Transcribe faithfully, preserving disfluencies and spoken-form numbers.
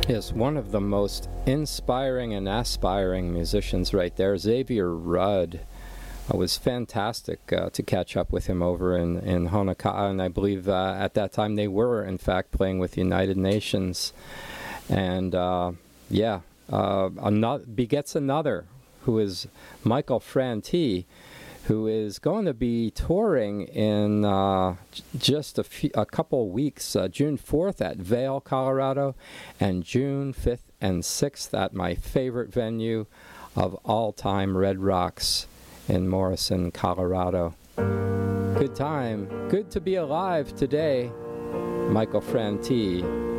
Yes, one of the most inspiring and aspiring musicians right there, Xavier Rudd. It was fantastic uh, to catch up with him over in, in Honoka'a, and I believe uh, at that time they were, in fact, playing with United Nations. And, uh, yeah, uh, another, begets another, who is Michael Franti, who is going to be touring in uh, j- just a, few, a couple weeks, uh, June fourth at Vail, Colorado, and June fifth and sixth at my favorite venue of all time, Red Rocks in Morrison, Colorado. Good time. Good to be alive today, Michael Franti.